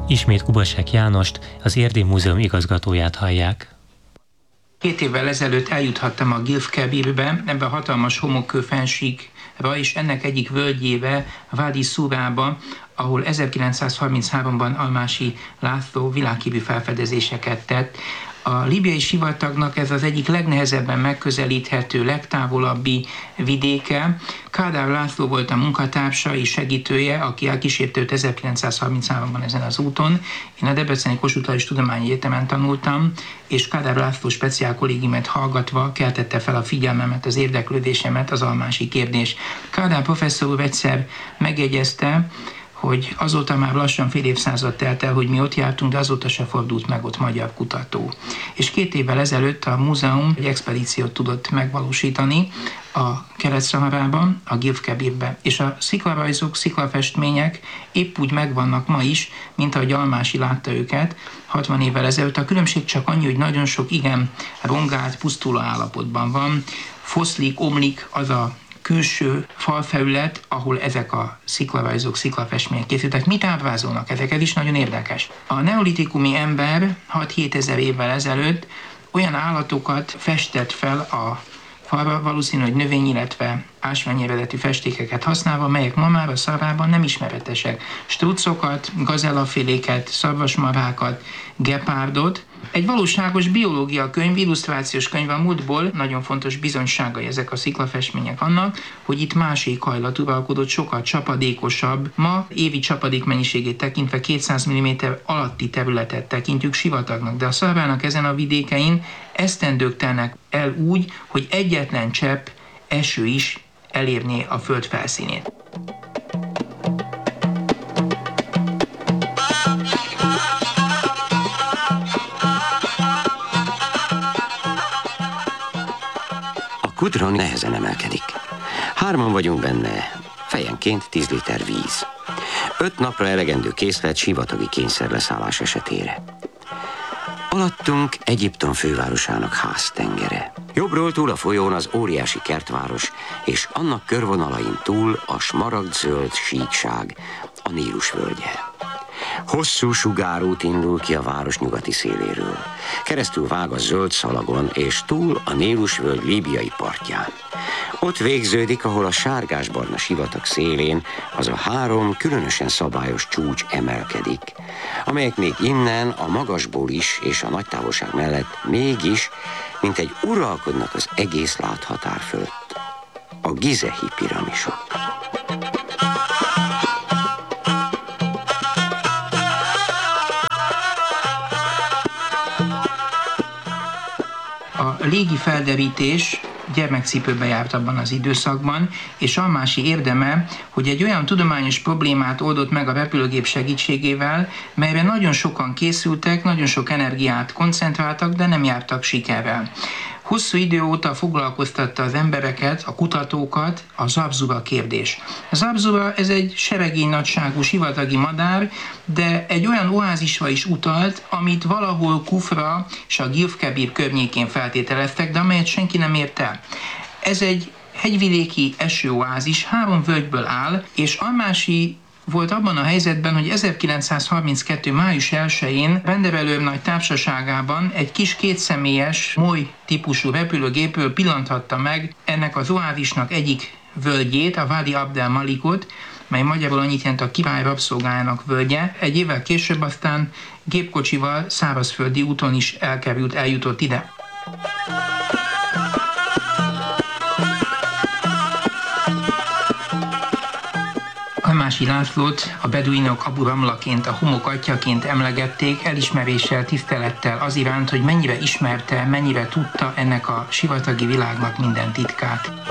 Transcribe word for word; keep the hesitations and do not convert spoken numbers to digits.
Ismét Kubasek Jánost, az Erdély Múzeum igazgatóját hallják. Két évvel ezelőtt eljuthattam a Gilf-Kebirbe, ebbe a hatalmas homokkő fennsíkra, és ennek egyik völgyébe, Wadi Szurába, ahol ezerkilencszázharmincháromban Almási László világhírű felfedezéseket tett. A líbiai sivatagnak ez az egyik legnehezebben megközelíthető, legtávolabbi vidéke. Kádár László volt a munkatársa és segítője, aki elkísérte őt ezerkilencszázharmincháromban ezen az úton. Én a Debreceni Kossuth Lajos Tudományi Egyetemen tanultam, és Kádár László speciál kollégiumet hallgatva keltette fel a figyelmemet, az érdeklődésemet az almási kérdés. Kádár professzor úr egyszer megjegyezte, hogy azóta már lassan fél évszázad telt el, hogy mi ott jártunk, de azóta se fordult meg ott magyar kutató. És két évvel ezelőtt a múzeum egy expedíciót tudott megvalósítani a Kelet-Szaharában, a Gilf-Kebirbe. És a sziklarajzok, sziklafestmények épp úgy megvannak ma is, mint ahogy Almási látta őket hatvan évvel ezelőtt. A különbség csak annyi, hogy nagyon sok igen rongált, pusztuló állapotban van. Foszlik, omlik az a külső falfelület, ahol ezek a sziklarajzok, sziklafestmények készültek. Mit ábrázolnak ezek? Ez is nagyon érdekes. A neolitikumi ember hat-hét ezer évvel ezelőtt olyan állatokat festett fel a falra, valószínű, hogy növény, illetve ásványi eredetű festékeket használva, melyek ma már a Szaharában nem ismeretesek. Strucokat, gazellaféléket, szarvasmarhákat, gepárdot. Egy valóságos biológia könyv, illusztrációs könyv a múltból, nagyon fontos bizonyságai ezek a sziklafestmények annak, hogy itt más éghajlat uralkodott, sokkal csapadékosabb. Ma évi csapadék mennyiségét tekintve kétszáz milliméter alatti területet tekintjük sivatagnak, de a Szaharának ezen a vidékein esztendők telnek el úgy, hogy egyetlen csepp eső is elérné a föld felszínét. A kudron nehezen emelkedik. Hárman vagyunk benne, fejenként tíz liter víz. Öt napra elegendő készlet sivatagi kényszerleszállás esetére. Alattunk Egyiptom fővárosának háztengere. Jobbról túl a folyón az óriási kertváros, és annak körvonalain túl a smaragdzöld síkság, a Nílus völgye. Hosszú sugárút indul ki a város nyugati széléről. Keresztül vág a zöld szalagon, és túl a Nílus völgy líbiai partján. Ott végződik, ahol a sárgásbarna sivatag szélén az a három különösen szabályos csúcs emelkedik, amelyek még innen a magasból is és a nagy távolság mellett mégis, mint egy uralkodnak az egész láthatár fölött. A Gizehi piramisok. A légi felderítés gyermekcipőbe járt abban az időszakban, és Almási érdeme, hogy egy olyan tudományos problémát oldott meg a repülőgép segítségével, melyre nagyon sokan készültek, nagyon sok energiát koncentráltak, de nem jártak sikerrel. Hosszú idő óta foglalkoztatta az embereket, a kutatókat a zabzuba kérdés. A zabzuba ez egy seregény nagyságú sivatagi madár, de egy olyan oázisra is utalt, amit valahol Kufra és a Gilf-Kebir környékén feltételeztek, de amelyet senki nem ért el. Ez egy hegyvidéki esőoázis, három völgyből áll, és Almási volt abban a helyzetben, hogy ezerkilencszázharminckettő. május elsején rendevelőrnagy társaságában egy kis kétszemélyes, moly típusú repülőgépről pillanthatta meg ennek az oázisnak egyik völgyét, a Wadi Abd el-Malikot, mely magyarul annyit jelent a király rabszolgájának völgye. Egy évvel később aztán gépkocsival szárazföldi úton is elkerült, eljutott ide. Almási Lászlót a beduinok Abu Ramlaként, a homok atyaként emlegették, elismeréssel, tisztelettel az iránt, hogy mennyire ismerte, mennyire tudta ennek a sivatagi világnak minden titkát.